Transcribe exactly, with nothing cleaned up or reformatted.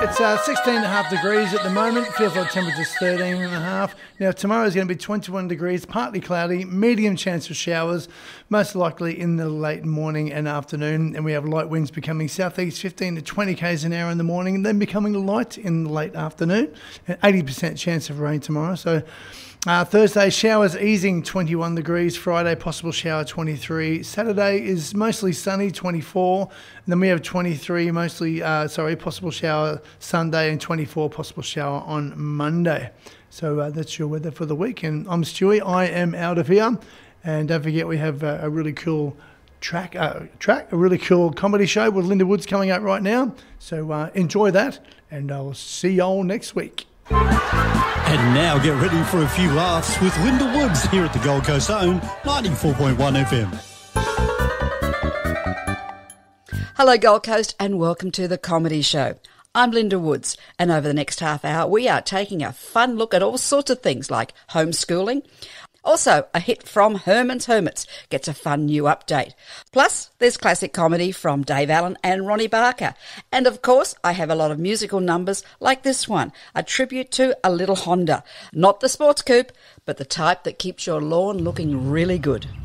It's uh, sixteen and a half degrees at the moment. Feels like temperature's thirteen and a half. Now, tomorrow is going to be twenty-one degrees, partly cloudy, medium chance of showers, most likely in the late morning and afternoon. And we have light winds becoming southeast fifteen to twenty k's an hour in the morning, and then becoming light in the late afternoon. And eighty percent chance of rain tomorrow. So uh, Thursday, showers easing, twenty-one degrees. Friday, possible shower, twenty-three. Saturday is mostly sunny, twenty-four. And then we have twenty-three, mostly, uh, sorry, possible shower Sunday, and twenty-four possible shower on Monday. So uh, that's your weather for the week. And I'm Stewie. I am out of here. And don't forget, we have uh, a really cool track, uh, track, a really cool comedy show with Linda Woods coming up right now. So uh, enjoy that, and I'll see y'all next week. And now get ready for a few laughs with Linda Woods here at the Gold Coast Own ninety-four point one F M. Hello Gold Coast and welcome to the Comedy Show. I'm Linda Woods, and over the next half hour we are taking a fun look at all sorts of things like homeschooling. Also, a hit from Herman's Hermits gets a fun new update. Plus, there's classic comedy from Dave Allen and Ronnie Barker. And of course, I have a lot of musical numbers like this one, a tribute to a little Honda. Not the sports coupe, but the type that keeps your lawn looking really good.